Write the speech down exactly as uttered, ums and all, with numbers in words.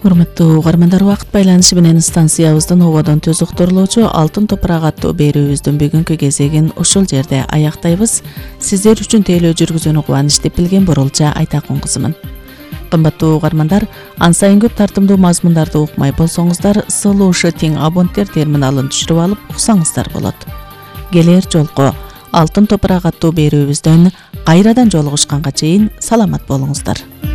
Урматтуу угармандар, убакыт байланышы менен станциябыздын ободон төз уктурлоочу Алтын топурак аттуу берүүбүздүн бүгүнкү кезегин ушул жерде аяктайбыз. Сиздер үчүн тейлөө жүргүзүүнү кубаныч деп билген Бурулча Айтакун кызымын. Кымбаттуу угармандар, ан сайын көп тартымдуу мазмундарды укмай болсоңуздар, Solution тең абоненттер терминалын түшүрүп алып уксаңыздар болот. Келер жолку Алтын топурак аттуу берүүбүздөн кайрадан жолугушканга чейин саламат болуңуздар.